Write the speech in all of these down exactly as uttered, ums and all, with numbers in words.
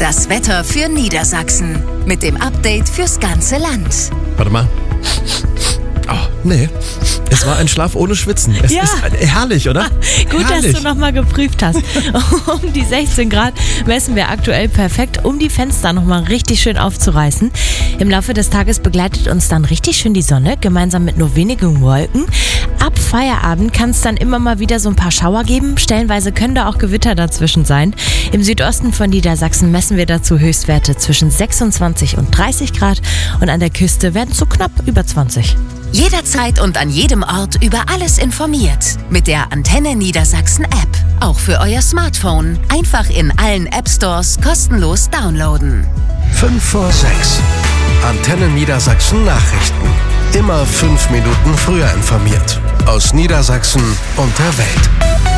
Das Wetter für Niedersachsen mit dem Update fürs ganze Land. Warte mal. Oh, nee. Es war ein Schlaf ohne Schwitzen. Es Ja. ist herrlich, oder? Gut, herrlich. dass du nochmal geprüft hast. Um die sechzehn Grad messen wir aktuell perfekt, um die Fenster nochmal richtig schön aufzureißen. Im Laufe des Tages begleitet uns dann richtig schön die Sonne, gemeinsam mit nur wenigen Wolken. Ab Feierabend kann es dann immer mal wieder so ein paar Schauer geben. Stellenweise können da auch Gewitter dazwischen sein. Im Südosten von Niedersachsen messen wir dazu Höchstwerte zwischen sechsundzwanzig und dreißig Grad und an der Küste werden es so knapp über zwanzig. Jederzeit und an jedem Ort über alles informiert. Mit der Antenne Niedersachsen App. Auch für euer Smartphone. Einfach in allen App Stores kostenlos downloaden. fünf vor sechs. Antenne Niedersachsen Nachrichten. Immer fünf Minuten früher informiert. Aus Niedersachsen und der Welt.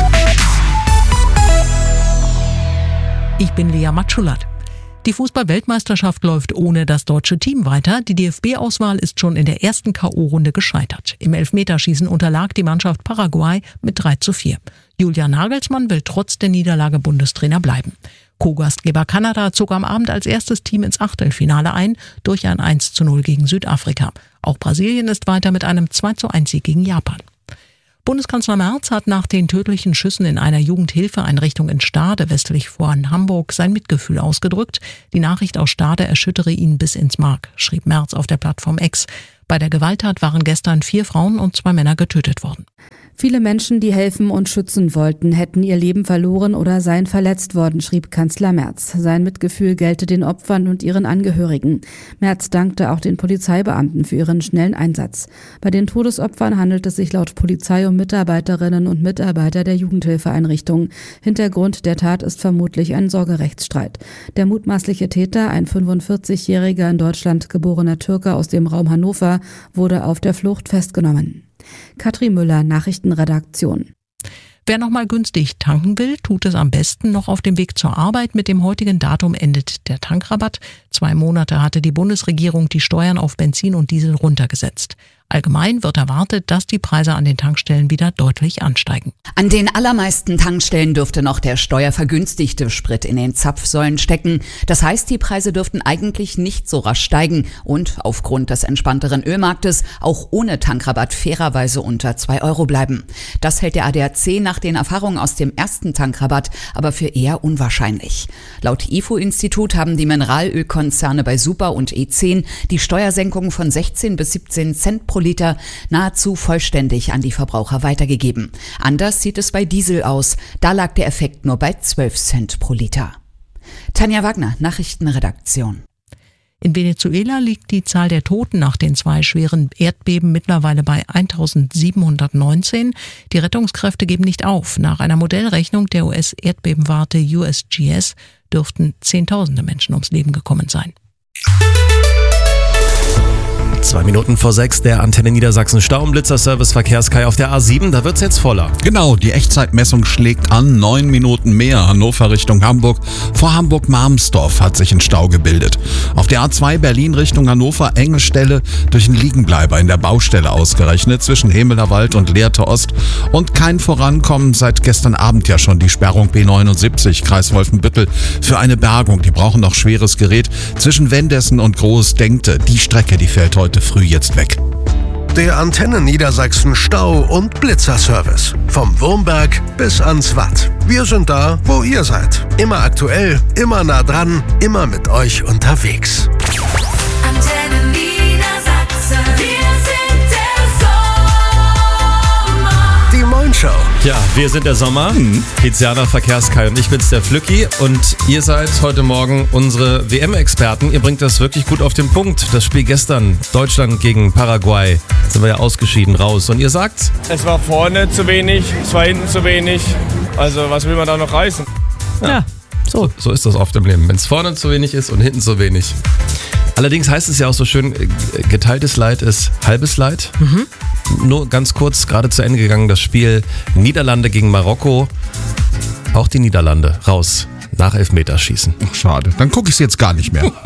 Ich bin Lea Matschulat. Die Fußball-Weltmeisterschaft läuft ohne das deutsche Team weiter. Die D F B-Auswahl ist schon in der ersten K O-Runde gescheitert. Im Elfmeterschießen unterlag die Mannschaft Paraguay mit drei zu vier. Julian Nagelsmann will trotz der Niederlage Bundestrainer bleiben. Co-Gastgeber Kanada zog am Abend als erstes Team ins Achtelfinale ein, durch ein eins zu null gegen Südafrika. Auch Brasilien ist weiter mit einem zwei zu eins Sieg gegen Japan. Bundeskanzler Merz hat nach den tödlichen Schüssen in einer Jugendhilfeeinrichtung in Stade westlich von Hamburg sein Mitgefühl ausgedrückt. Die Nachricht aus Stade erschüttere ihn bis ins Mark, schrieb Merz auf der Plattform X. Bei der Gewalttat waren gestern vier Frauen und zwei Männer getötet worden. Viele Menschen, die helfen und schützen wollten, hätten ihr Leben verloren oder seien verletzt worden, schrieb Kanzler Merz. Sein Mitgefühl gelte den Opfern und ihren Angehörigen. Merz dankte auch den Polizeibeamten für ihren schnellen Einsatz. Bei den Todesopfern handelt es sich laut Polizei um Mitarbeiterinnen und Mitarbeiter der Jugendhilfeeinrichtung. Hintergrund der Tat ist vermutlich ein Sorgerechtsstreit. Der mutmaßliche Täter, ein fünfundvierzigjähriger in Deutschland geborener Türke aus dem Raum Hannover, wurde auf der Flucht festgenommen. Katrin Müller, Nachrichtenredaktion. Wer noch mal günstig tanken will, tut es am besten noch auf dem Weg zur Arbeit. Mit dem heutigen Datum endet der Tankrabatt. Zwei Monate hatte die Bundesregierung die Steuern auf Benzin und Diesel runtergesetzt. Allgemein wird erwartet, dass die Preise an den Tankstellen wieder deutlich ansteigen. An den allermeisten Tankstellen dürfte noch der steuervergünstigte Sprit in den Zapfsäulen stecken. Das heißt, die Preise dürften eigentlich nicht so rasch steigen und aufgrund des entspannteren Ölmarktes auch ohne Tankrabatt fairerweise unter zwei Euro bleiben. Das hält der A D A C nach den Erfahrungen aus dem ersten Tankrabatt aber für eher unwahrscheinlich. Laut I F O-Institut haben die Mineralölkonzerne bei Super und E zehn die Steuersenkung von sechzehn bis siebzehn Cent pro Liter nahezu vollständig an die Verbraucher weitergegeben. Anders sieht es bei Diesel aus. Da lag der Effekt nur bei zwölf Cent pro Liter. Tanja Wagner, Nachrichtenredaktion. In Venezuela liegt die Zahl der Toten nach den zwei schweren Erdbeben mittlerweile bei eintausendsiebenhundertneunzehn. Die Rettungskräfte geben nicht auf. Nach einer Modellrechnung der U S-Erdbebenwarte U S G S dürften Zehntausende Menschen ums Leben gekommen sein. Zwei Minuten vor sechs, der Antenne Niedersachsen Staublitzer-Service Verkehrskai auf der A sieben, da wird's jetzt voller. Genau, die Echtzeitmessung schlägt an, neun Minuten mehr, Hannover Richtung Hamburg. Vor Hamburg-Marmsdorf hat sich ein Stau gebildet. Auf der A zwei Berlin Richtung Hannover enge Stelle durch einen Liegenbleiber in der Baustelle ausgerechnet, zwischen Hemelerwald und Lehrte Ost. Und kein Vorankommen, seit gestern Abend ja schon die Sperrung B neunundsiebzig, Kreis Wolfenbüttel, für eine Bergung. Die brauchen noch schweres Gerät zwischen Wendessen und Groß-Denkte. Die Strecke, die fällt heute früh jetzt weg. Der Antenne Niedersachsen Stau- und Blitzerservice. Vom Wurmberg bis ans Watt. Wir sind da, wo ihr seid. Immer aktuell, immer nah dran, immer mit euch unterwegs. Antenne Niedersachsen. Wir sind der Sommer. Die Moin Show. Ja, wir sind der Sommer, mhm. Tiziana Verkehrskai und ich bin's, der Flücki. Und ihr seid heute Morgen unsere W M-Experten. Ihr bringt das wirklich gut auf den Punkt. Das Spiel gestern, Deutschland gegen Paraguay, sind wir ja ausgeschieden raus. Und ihr sagt? Es war vorne zu wenig, es war hinten zu wenig. Also was will man da noch reißen? Ja, ja so. so. So ist das oft im Leben. Wenn es vorne zu wenig ist und hinten zu wenig. Allerdings heißt es ja auch so schön, geteiltes Leid ist halbes Leid. Mhm. Nur ganz kurz, gerade zu Ende gegangen, das Spiel Niederlande gegen Marokko. Auch die Niederlande raus nach Elfmeterschießen. Ach, schade, dann gucke ich es jetzt gar nicht mehr.